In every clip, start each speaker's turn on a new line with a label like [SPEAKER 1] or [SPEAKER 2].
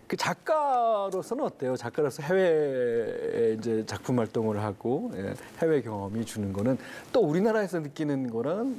[SPEAKER 1] 그 작가로서는 어때요? 작가로서 해외에 이제 작품 활동을 하고 해외 경험이 주는 거는 또 우리나라에서 느끼는 거랑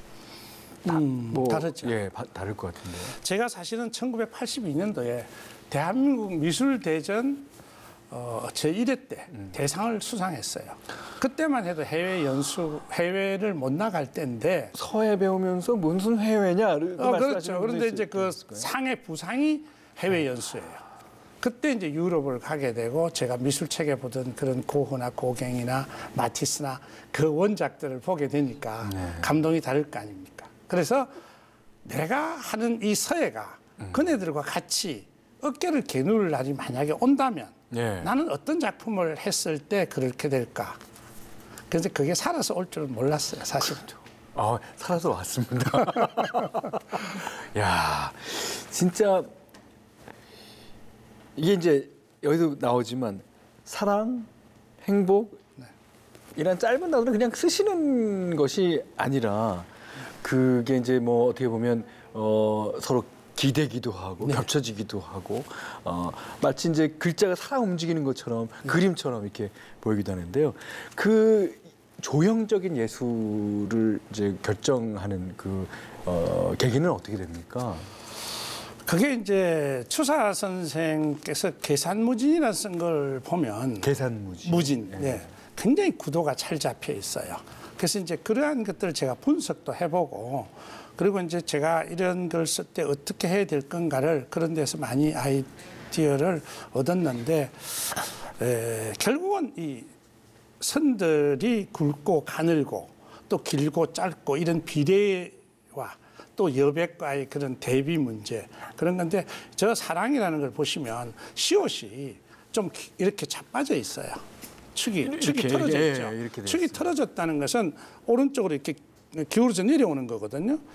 [SPEAKER 2] 다르죠.
[SPEAKER 1] 예, 다를 것 같은데요.
[SPEAKER 2] 제가 사실은 1982년도에 대한민국 미술대전 제1회 때 대상을 수상했어요. 그때만 해도 해외를 못 나갈 때인데
[SPEAKER 1] 서해 배우면서 무슨 해외냐?
[SPEAKER 2] 그렇죠. 그런데 이제 그 상의 부상이 해외 연수예요. 그때 이제 유럽을 가게 되고 제가 미술책에 보던 그런 고흐나 고갱이나 마티스나 그 원작들을 보게 되니까 감동이 다를 거 아닙니까? 그래서 내가 하는 이 서예가 그네들과 같이 어깨를 겨누를 날이 만약에 온다면 나는 어떤 작품을 했을 때 그렇게 될까? 그래서 그게 살아서 올 줄은 몰랐어요, 사실.
[SPEAKER 1] 살아서 왔습니다. 야, 진짜 이게 이제 여기도 나오지만 사랑, 행복 이란 짧은 단어를 그냥 쓰시는 것이 아니라 그게 이제 뭐 어떻게 보면 서로 기대기도 하고 겹쳐지기도 하고 마치 이제 글자가 살아 움직이는 것처럼 그림처럼 이렇게 보이기도 하는데요. 그 조형적인 예술을 이제 결정하는 그 계기는 어떻게 됩니까?
[SPEAKER 2] 그게 이제 추사 선생께서 계산무진이라는 쓴 걸 보면 무진, 굉장히 구도가 잘 잡혀 있어요. 그래서 이제 그러한 것들을 제가 분석도 해보고 그리고 이제 제가 이런 걸 쓸 때 어떻게 해야 될 건가를 그런 데서 많이 아이디어를 얻었는데 결국은 이 선들이 굵고 가늘고 또 길고 짧고 이런 비례와 또 여백과의 그런 대비 문제 그런 건데 저 사랑이라는 걸 보시면 시옷이 좀 이렇게 자빠져 있어요. 축이 틀어져 있죠. 축이 틀어졌다는 것은 오른쪽으로 이렇게 기울어져 내려오는 거거든요.